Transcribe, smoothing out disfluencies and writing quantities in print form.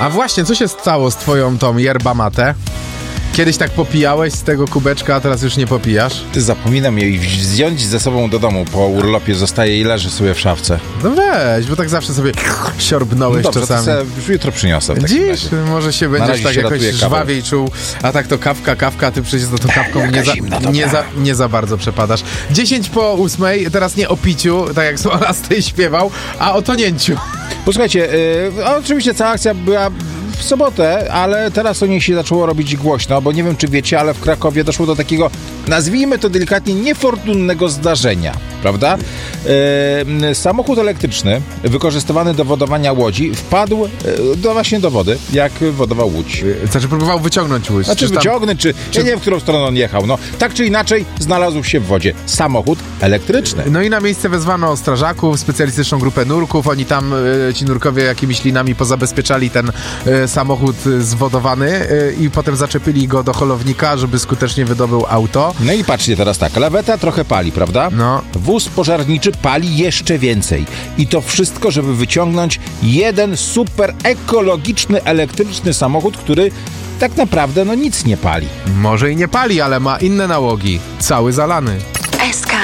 A właśnie, co się stało z twoją tą yerba mate? Kiedyś tak popijałeś z tego kubeczka, a teraz już nie popijasz? Zapominam jej wziąć ze sobą do domu. Po urlopie zostaje i leży sobie w szafce. No weź, bo tak zawsze sobie siorbnąłeś Dobrze, czasami. to już jutro przyniosę. Dziś może się będziesz tak jakoś żwawiej czuł, a tak to kawka, ty przecież za tą kawką nie za bardzo przepadasz. 10:08, teraz nie o piciu, tak jak Solasty śpiewał, a o tonięciu. Posłuchajcie, oczywiście cała akcja była w sobotę, ale teraz o niej się zaczęło robić głośno, bo nie wiem, czy wiecie, ale w Krakowie doszło do takiego, nazwijmy to delikatnie, niefortunnego zdarzenia, prawda? Samochód elektryczny wykorzystywany do wodowania łodzi wpadł właśnie do wody, jak wodował łódź. Znaczy próbował wyciągnąć łódź. Znaczy wyciągnąć, ja nie wiem, w którą stronę on jechał. No, tak czy inaczej znalazł się w wodzie samochód elektryczny. No i na miejsce wezwano strażaków, specjalistyczną grupę nurków. Oni tam, ci nurkowie, jakimiś linami pozabezpieczali ten samochód zwodowany i potem zaczepili go do holownika, żeby skutecznie wydobył auto. No i patrzcie teraz tak, laweta trochę pali, prawda? No. Wóz pożarniczy pali jeszcze więcej. I to wszystko, żeby wyciągnąć jeden super ekologiczny, elektryczny samochód, który tak naprawdę nic nie pali. Może i nie pali, ale ma inne nałogi. Cały zalany.